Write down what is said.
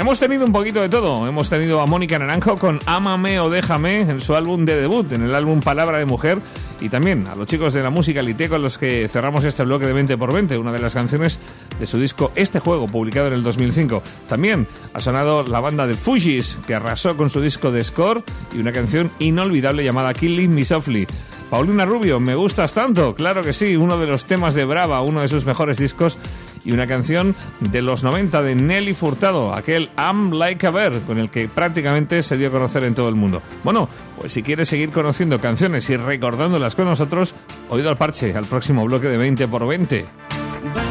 Hemos tenido un poquito de todo. Hemos tenido a Mónica Naranjo con Ámame o Déjame en su álbum de debut, en el álbum Palabra de Mujer, y también a los chicos de la música Lité con los que cerramos este bloque de 20x20, una de las canciones de su disco Este Juego, publicado en el 2005. También ha sonado la banda de Fugees, que arrasó con su disco The Score y una canción inolvidable llamada Killing Me Softly. Paulina Rubio, ¿me gustas tanto? Claro que sí, uno de los temas de Brava, uno de sus mejores discos, y una canción de los 90 de Nelly Furtado, aquel I'm Like a Bird, con el que prácticamente se dio a conocer en todo el mundo. Bueno, pues si quieres seguir conociendo canciones y recordándolas con nosotros, oído al parche, al próximo bloque de 20x20.